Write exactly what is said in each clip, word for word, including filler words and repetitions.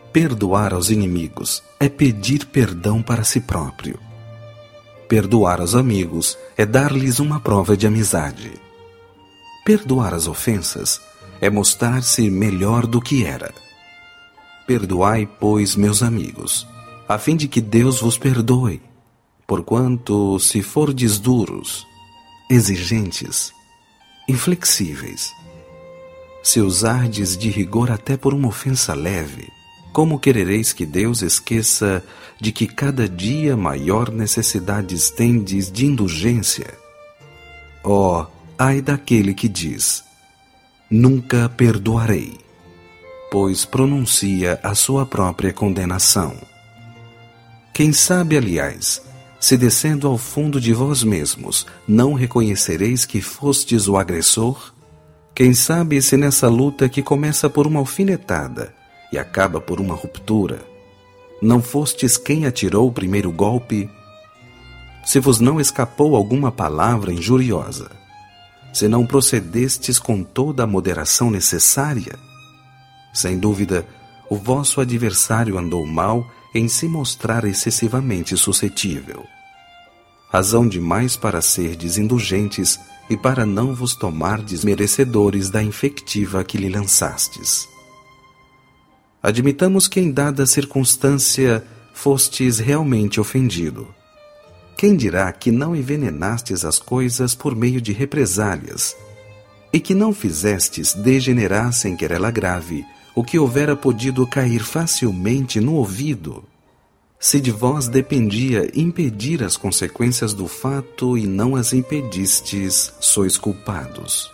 Perdoar aos inimigos é pedir perdão para si próprio. Perdoar aos amigos é dar-lhes uma prova de amizade. Perdoar as ofensas é mostrar-se melhor do que era. Perdoai, pois, meus amigos, a fim de que Deus vos perdoe, porquanto, se fordes duros, exigentes, inflexíveis, se usardes de rigor até por uma ofensa leve, como querereis que Deus esqueça de que cada dia maior necessidades tendes de indulgência? Ó, ai daquele que diz, nunca perdoarei, pois pronuncia a sua própria condenação. Quem sabe, aliás, se descendo ao fundo de vós mesmos, não reconhecereis que fostes o agressor? Quem sabe se nessa luta que começa por uma alfinetada e acaba por uma ruptura, não fostes quem atirou o primeiro golpe? Se vos não escapou alguma palavra injuriosa, se não procedestes com toda a moderação necessária, sem dúvida, o vosso adversário andou mal em se mostrar excessivamente suscetível. Razão demais para serdes indulgentes e para não vos tomardes merecedores da invectiva que lhe lançastes. Admitamos que em dada circunstância fostes realmente ofendido. Quem dirá que não envenenastes as coisas por meio de represálias, e que não fizestes degenerar sem querela grave o que houvera podido cair facilmente no ouvido? Se de vós dependia impedir as consequências do fato e não as impedistes, sois culpados.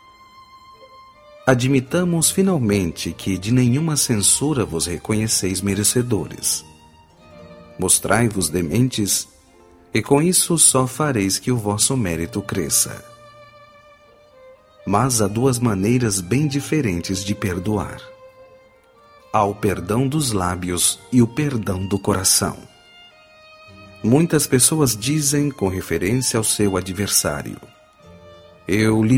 Admitamos finalmente que de nenhuma censura vos reconheceis merecedores. Mostrai-vos dementes, e com isso só fareis que o vosso mérito cresça. Mas há duas maneiras bem diferentes de perdoar. Há o perdão dos lábios e o perdão do coração. Muitas pessoas dizem com referência ao seu adversário, eu lhe